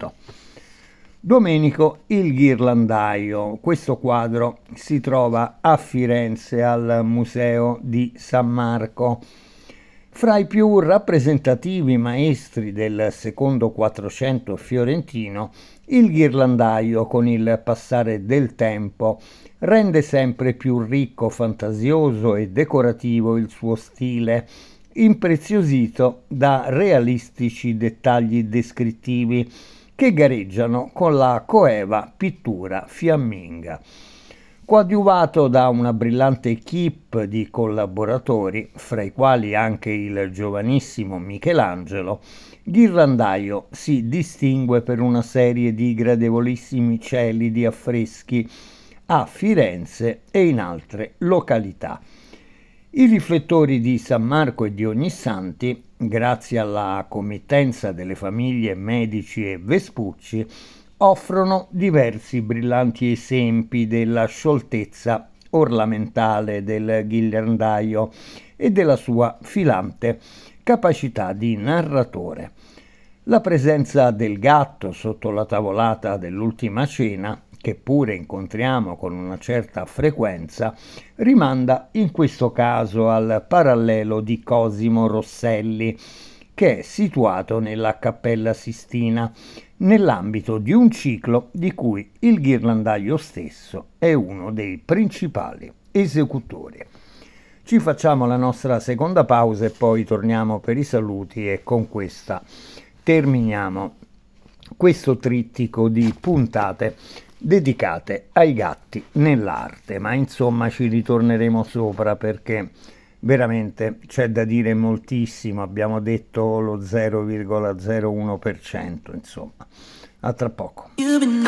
Novecento. Domenico il ghirlandaio. Questo quadro si trova a Firenze al Museo di San Marco. Fra i più rappresentativi maestri del secondo Quattrocento fiorentino, il ghirlandaio, con il passare del tempo, rende sempre più ricco, fantasioso e decorativo il suo stile, impreziosito da realistici dettagli descrittivi che gareggiano con la coeva pittura fiamminga. Coadiuvato da una brillante equipe di collaboratori, fra i quali anche il giovanissimo Michelangelo, Ghirlandaio si distingue per una serie di gradevolissimi cieli di affreschi a Firenze e in altre località. I riflettori di San Marco e di Ognissanti, grazie alla committenza delle famiglie Medici e Vespucci, offrono diversi brillanti esempi della scioltezza ornamentale del ghirlandaio e della sua filante capacità di narratore. La presenza del gatto sotto la tavolata dell'Ultima Cena, che pure incontriamo con una certa frequenza, rimanda in questo caso al parallelo di Cosimo Rosselli, che è situato nella Cappella Sistina, nell'ambito di un ciclo di cui il ghirlandaio stesso è uno dei principali esecutori. Ci facciamo la nostra seconda pausa e poi torniamo per i saluti, e con questa terminiamo questo trittico di puntate dedicate ai gatti nell'arte, ma insomma ci ritorneremo sopra perché veramente c'è da dire moltissimo. Abbiamo detto lo 0,01%, insomma. A tra poco.